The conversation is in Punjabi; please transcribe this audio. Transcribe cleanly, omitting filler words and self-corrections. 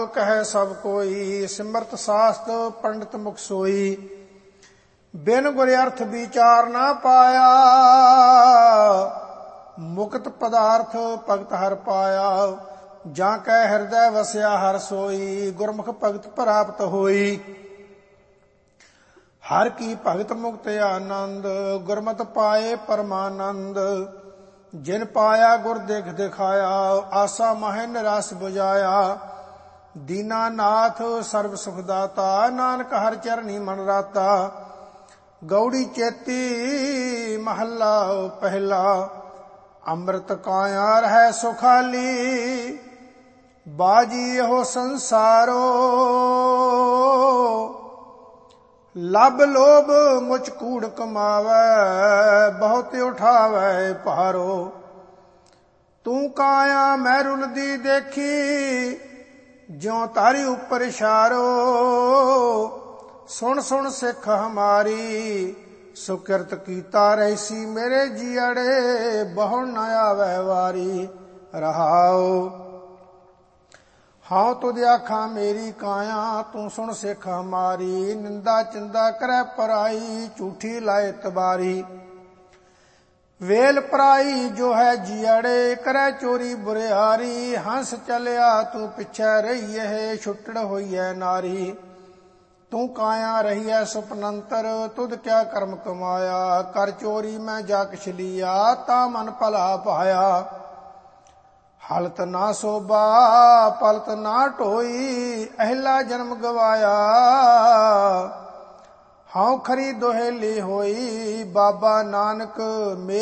ਕਹੈ ਸਭ ਕੋਈ ਸਿਮਰਤ ਸਾਸਤ ਪੰਡਿਤ ਮੁਖ ਸੋਈ। ਬਿਨ ਗੁਰ ਅਰਥ ਵਿਚਾਰ ਨਾ ਪਾਇਆ ਮੁਕਤ ਪਦਾਰਥ ਭਗਤ ਹਰ ਪਾਇਆ। ਜਾਂ ਕੈ ਹਿਰਦੈ ਵਸਿਆ ਹਰ ਸੋਈ ਗੁਰਮੁਖ ਭਗਤ ਪ੍ਰਾਪਤ ਹੋਈ। ਹਰ ਕੀ ਭਗਤ ਮੁਕਤ ਆਨੰਦ ਗੁਰਮਤਿ ਪਾਏ ਪਰਮਾਨੰਦ। ਜਿਨ ਪਾਇਆ ਗੁਰ ਦੇਖ ਦਿਖਾਇਆ ਆਸਾ ਮਹਿ ਨਿਰਾਸ ਬੁਝਾਇਆ। ਦੀਨਾਨਾਥ ਸਰਬ ਸੁਖ ਦਾਤਾ ਨਾਨਕ ਹਰ ਚਰਨੀ ਮਨ ਰਾਤਾ। ਗੌੜੀ ਚੇਤੀ ਮਹੱਲਾ ਪਹਿਲਾ। ਅੰਮ੍ਰਿਤ ਕਾਇਆ ਰਹਿ ਸੁਖਾਲੀ ਬਾਜੀ ਇਹੋ ਸੰਸਾਰੋ। ਲੱਭ ਲੋਭ ਮੁਝ ਕੂੜ ਕਮਾਵੈ ਬਹੁਤ ਉਠਾਵੈ ਭਾਰੋ। ਤੂੰ ਕਾਇਆ ਮੈਂ ਰੁਲਦੀ ਦੇਖੀ ਜਿਉ ਤਾਰੀ ਉੱਪਰ ਇਸ਼ਾਰੋ। ਸੁਣ ਸੁਣ ਸਿੱਖ ਹਮਾਰੀ ਸੁਕਿਰਤ ਕੀਤਾ ਰਹਿਸੀ ਮੇਰੇ ਜੀਅੜੇ ਬਹੁ ਨ ਆਵੈ ਵਾਰੀ। ਰਹਾਉ ਹਾਂ ਤੁਧ ਆਖਾਂ ਮੇਰੀ ਕਾਇਆ ਤੂੰ ਸੁਣ ਸਿੱਖ ਹਮਾਰੀ। ਨਿੰਦਾ ਚਿੰਦਾ ਕਰੈ ਪਰਾਈ ਝੂਠੀ ਲਾਏ ਤਬਾਰੀ। ਵੇਲ ਪਰਾਈ ਜੋ ਹੈ ਜੀਅੜੇ ਕਰੈ ਚੋਰੀ ਬੁਰਿਆਰੀ। ਹੰਸ ਚਲਿਆ ਤੂੰ ਪਿੱਛੇ ਰਹੀਏ ਛੁੱਟੜ ਹੋਈਐ ਨਾਰੀ। ਤੂੰ ਕਾਇਆ ਰਹੀਐ ਸੁਪਨੰਤਰ ਤੁਧ ਕਿਆ ਕਰਮ ਕਮਾਇਆ। ਕਰ ਚੋਰੀ ਮੈਂ ਜਾ ਕਿਛ ਲੀਆ ਤਾਂ ਮਨ ਭਲਾ ਪਾਇਆ। ਹਲਤ ਨਾ ਸੋਭਾ ਪਲਤ ਨਾ ਢੋਈ ਅਹਿਲਾ ਜਨਮ ਗਵਾਇਆ। ਹਉ ਖਰੀ ਦੁਹੇਲੀ ਹੋਈ ਬਾਬਾ ਨਾਨਕ